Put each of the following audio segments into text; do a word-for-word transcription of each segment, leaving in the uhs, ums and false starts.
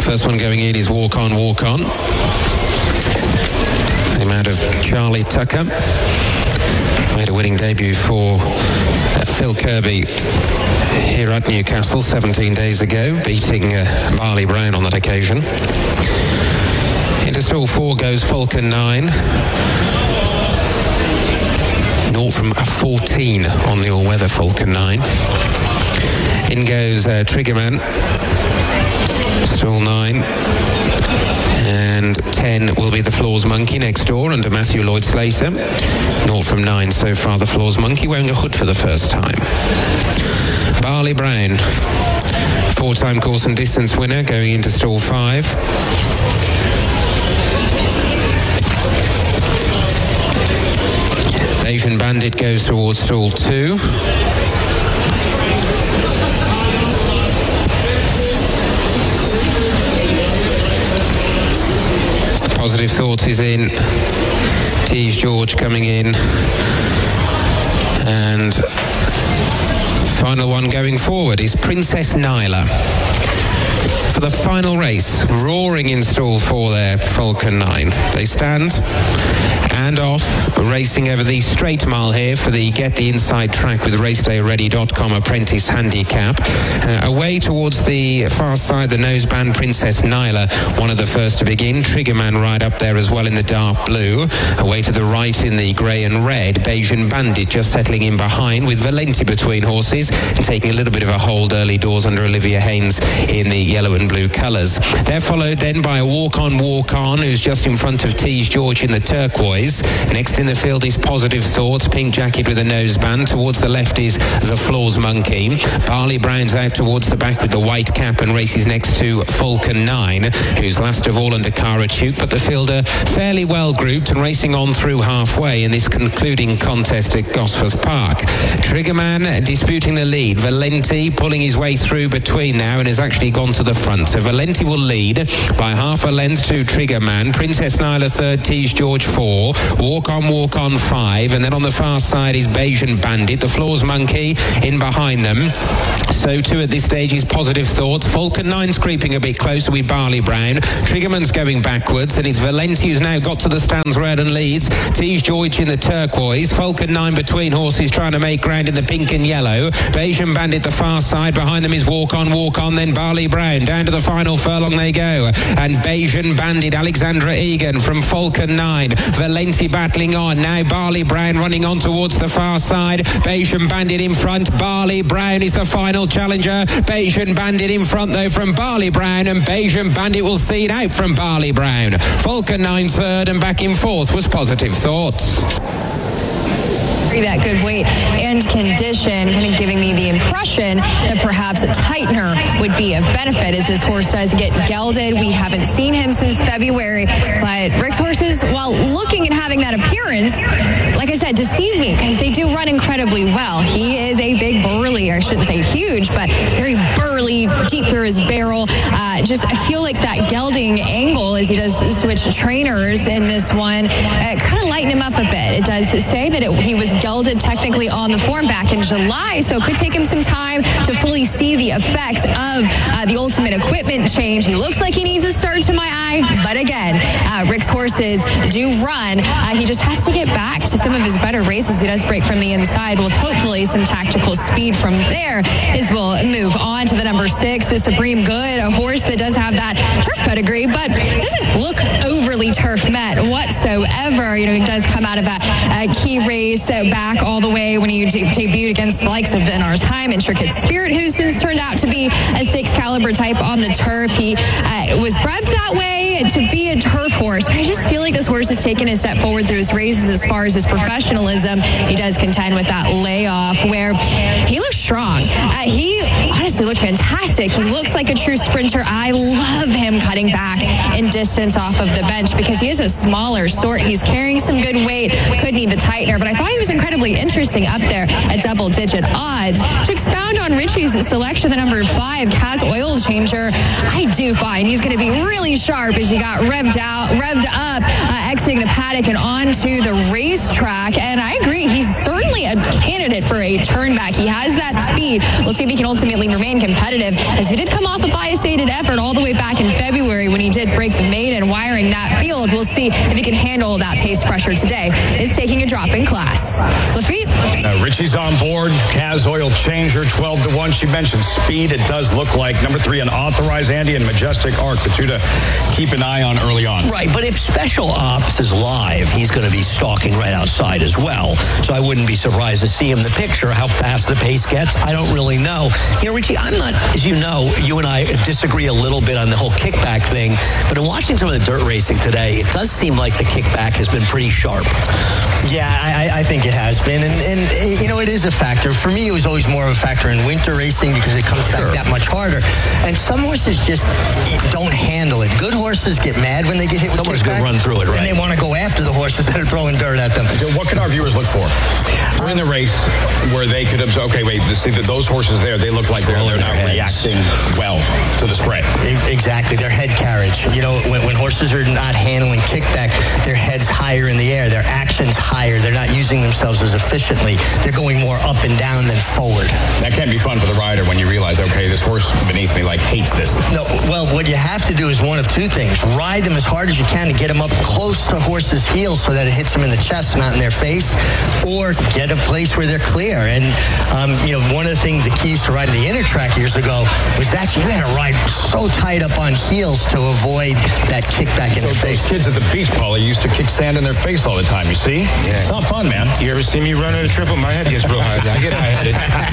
First one going in is Walk On, Walk On. The out of Charlie Tucker. Made a winning debut for uh, Phil Kirby here at Newcastle seventeen days ago, beating uh, Barley Brown on that occasion. Into stall four goes Falcon nine. Naught from fourteen on the all-weather Falcon nine. In goes uh, Triggerman. Stall nine. And ten will be the Floors Monkey next door under Matthew Lloyd Slater. Naught from nine so far, the Floors Monkey, wearing a hood for the first time. Barley Brown, four-time course and distance winner, going into stall five. Asian Bandit goes towards stall two. Positive Thoughts is in. Tees George coming in. And final one going forward is Princess Nyla. For the final race, roaring in stall four there, Falcon nine. They stand and off, racing over the straight mile here for the Get the Inside Track with racedayready dot com Apprentice Handicap. Uh, away towards the far side, the noseband Princess Nyla, one of the first to begin. Triggerman right up there as well in the dark blue. Away to the right in the grey and red, Bayesian Bandit just settling in behind with Valenti between horses and taking a little bit of a hold early doors under Olivia Haynes in the yellow and blue colours. They're followed then by a Walk On, Walk On, who's just in front of Tees George in the turquoise. Next in the field is Positive Thoughts, pink jacket with a noseband. Towards the left is the Floors Monkey. Barley Brown's out towards the back with the white cap and races next to Falcon nine, who's last of all under Cara Tuke, but the fielder fairly well grouped and racing on through halfway in this concluding contest at Gosforth Park. Triggerman disputing the lead. Valenti pulling his way through between now and has actually gone to the front. So Valenti will lead by half a length to Triggerman. Princess Nyla third, Tees George four. Walk On, Walk On five. And then on the far side is Bayesian Bandit. The Floors Monkey in behind them. So too at this stage is Positive Thoughts. Falcon nine's creeping a bit closer with Barley Brown. Triggerman's going backwards, and it's Valenti who's now got to the stands red and leads. Tees George in the turquoise. Falcon nine between horses trying to make ground in the pink and yellow. Bayesian Bandit the far side. Behind them is Walk On, Walk On. Then Barley Brown. Down to the final furlong they go. And Bayesian Bandit, Alexandra Egan from Falcon nine. Valenti battling on. Now Barley Brown running on towards the far side. Bayesian Bandit in front. Barley Brown is the final challenger. Bayesian Bandit in front though from Barley Brown, and Bayesian Bandit will see it out from Barley Brown. Falcon nine third, and back in fourth was Positive Thoughts. That good weight and condition, kind of giving me the impression that perhaps a tightener would be of benefit as this horse does get gelded. We haven't seen him since February, but Rick's horses, while looking and having that appearance, like I said, deceive me because they do run incredibly well. He is a big burly, or I shouldn't say huge, but very burly, deep through his barrel. Uh, just I feel like that gelding angle as he does switch trainers in this one, uh, kind of lighten him up a bit. It does say that it, he was gelded technically on the form back in July, so it could take him some time to fully see the effects of uh, the ultimate equipment change. He looks like he needs a start to my eye, but again, uh, Rick's horses do run. Uh, he just has to get back to some of his better races. He does break from the inside with hopefully some tactical speed from there. As we'll move on to the number six, the Supreme Good, a horse that does have that turf pedigree, but doesn't look overly turf met whatsoever. You know, he does come out of that uh, key race uh, back all the way when he de- debuted against the likes of Inar's Time, Intricate Spirit, who since turned out to be a six caliber type on the turf. He uh, was bred that way to be a turf horse. I just feel like this horse has taken a step forward through his races as far as his professionalism. He does contend with that layoff where he looks strong. Uh, he honestly looked fantastic. He looks like a true sprinter. I love him cutting back in distance off of the bench because he is a smaller sort. He's carrying some good weight, could need the tightener, but I thought he was incredibly interesting up there at double-digit odds. To expound on Richie's selection, the number five, Kaz Oil Changer, I do find he's going to be really sharp as as he got revved out, revved up, uh, exiting the paddock and onto the racetrack. And I agree, he's certainly a candidate for a turnback. He has that speed. We'll see if he can ultimately remain competitive, as he did come off a bias-aided effort all the way back in February when he did break the maiden, wiring that field. We'll see if he can handle that pace pressure today. Is taking a drop in class. Lafitte. Uh, Richie's on board. Kaz Oil Changer, twelve to one. She mentioned speed. It does look like number three, Unauthorized Andy, and Majestic Arc, the two to keep an eye on early on. Right, but if Special Ops is live, he's going to be stalking right outside as well. So I wouldn't be surprised to see him in the picture. How fast the pace gets, I don't really know. You know, Richie, I'm not, as you know, you and I disagree a little bit on the whole kickback thing, but in watching some of the dirt racing today, it does seem like the kickback has been pretty sharp. Yeah, I, I think it has been. And, and, you know, it is a factor. For me, it was always more of a factor in winter racing because it comes back Sure. that much harder. And some horses just don't handle it. Good horses get mad when they get hit with Some horses kickback. go run through it, right? And they want to go after the horses that are throwing dirt at them. So what can our viewers look for during the race where they could observe, okay, wait, see that those horses there, they look like they're, they're not reacting well to the spray. Exactly, their head carriage. You know, when, when horses are not handling kickback, their head's higher in the air, their action's higher, they're not using themselves as efficiently. They're going more up and down than forward. That can't be fun for the rider when you realize, okay, this horse beneath me like hates this. No, well, what you have to do is one of two things. Ride them as hard as you can to get them up close to horse's heels so that it hits them in the chest, not in their face, or get a place where they're clear. And, um, you know, one of the things, the keys to riding the inner track years ago was that you had to ride so tight up on heels to avoid that kickback in So the face. those kids at the beach, Paulie, used to kick sand in their face all the time, you see? Yeah. It's not fun, man. You ever see me run at a triple? My head gets real high. I get high-headed.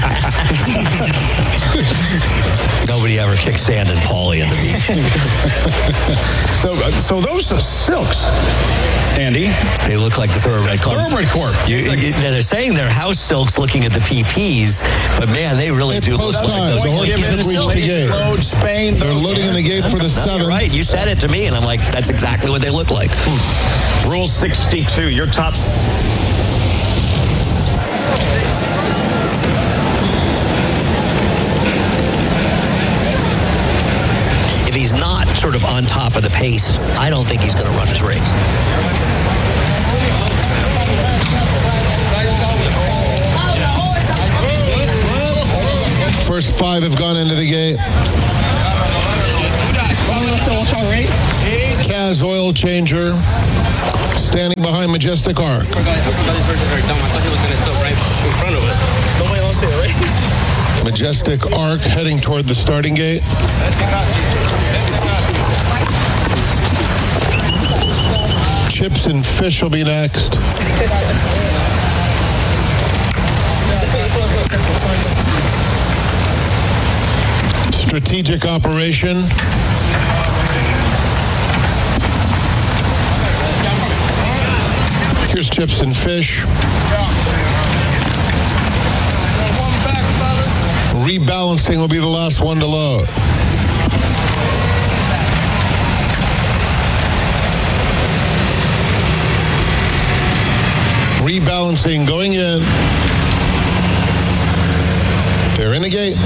Nobody ever kicked sand in Paulie in the beach. so, uh, so those silks, Andy, They look like the Thoroughbred Club. Thoroughbred Corp. You, you, they're saying they're house silks looking at the P Ps, but man, they really It's do look post like time. those. The horses Given have reached silk. the gate. Load, Spain. They're loading in the gate for the No, seventh. you're right. You said it to me, and I'm like, that's exactly what they look like. Rule sixty-two, your top. If he's not sort of on top of the pace, I don't think he's going to run his race. First five have gone into the gate. Kaz Oil Changer standing behind Majestic Arc. Majestic Arc heading toward the starting gate. Chips and Fish will be next. Strategic Operation. Here's Chips and Fish. Rebalancing will be the last one to load. Rebalancing going in. They're in the gate.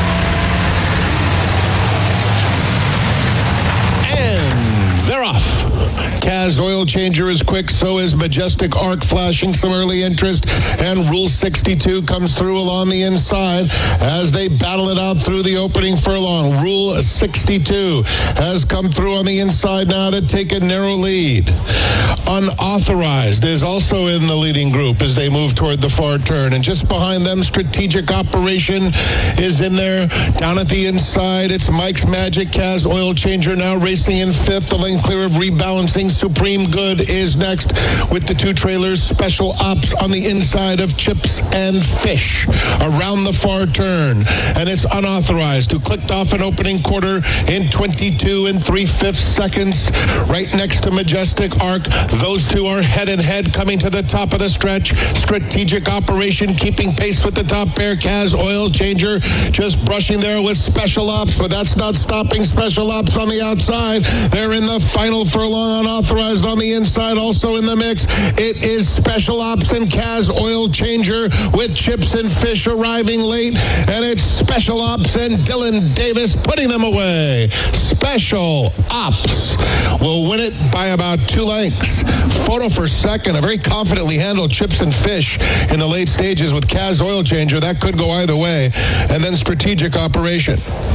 And they're off. Kaz Oil Changer is quick, so is Majestic Arc, flashing some early interest, and Rule sixty-two comes through along the inside as they battle it out through the opening furlong. Rule sixty-two has come through on the inside now to take a narrow lead. Unauthorized is also in the leading group as they move toward the far turn, and just behind them, Strategic Operation is in there. Down at the inside, it's Mike's Magic. Kaz Oil Changer now racing in fifth, the length clear of Rebalancing. Supreme Good is next with the two trailers. Special Ops on the inside of Chips and Fish around the far turn, and it's Unauthorized who clicked off an opening quarter in twenty-two and three-fifths seconds right next to Majestic Arc. Those two are head and head coming to the top of the stretch. Strategic Operation keeping pace with the top pair. Kaz Oil Changer just brushing there with Special Ops, but that's not stopping Special Ops on the outside. They're in the final furlong. Unauthorized Unauthorized on the inside, also in the mix. It is Special Ops and Kaz Oil Changer with Chips and Fish arriving late. And it's Special Ops and Dylan Davis putting them away. Special Ops will win it by about two lengths. Photo for second. A very confidently handled Chips and Fish in the late stages with Kaz Oil Changer. That could go either way. And then Strategic Operation.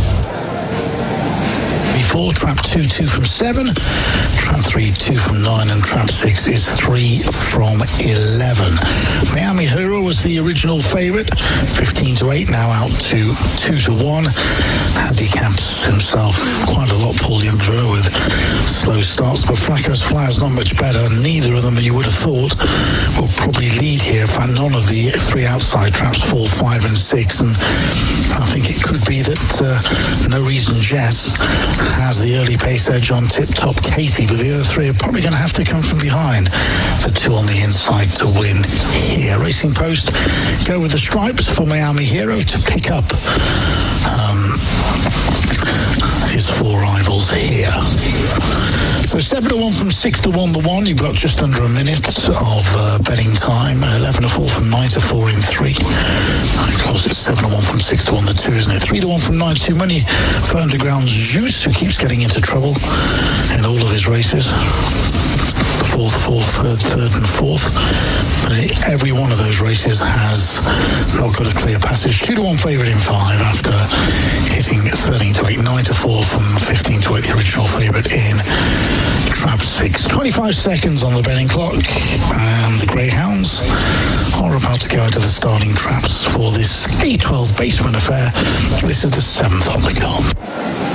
Four, trap two, two from seven, trap three, two from nine, and trap six is three from eleven. Miami Hero was the original favorite, fifteen to eight, now out to two to one. Handicaps himself quite a lot, Paul Yambro, with slow starts, but Flacco's Flyer's not much better. Neither of them, you would have thought, will probably lead here. In fact, none of the three outside traps, four, five, and six, and I think it could be that uh, No Reason Jess has the early pace edge on Tip Top Katie, but the other three are probably going to have to come from behind. The two on the inside to win here. Racing Post go with the stripes for Miami Hero to pick up um, his four rivals here. So seven to one from six to one to one. You've got just under a minute of uh, betting time. eleven to four from nine to four in three. And of course, it's seven to one from six to one to two, isn't it? three to one from nine to two. Money for Underground Juice, who keeps getting into trouble in all of his races. Fourth, fourth, third, third, and fourth. But every one of those races has not got a clear passage. Two to one favourite in five after hitting thirteen to eight, nine to four from fifteen to eight, the original favourite in trap six. twenty-five seconds on the betting clock, and the Greyhounds are about to go into the starting traps for this A twelve basement affair. This is the seventh on the card.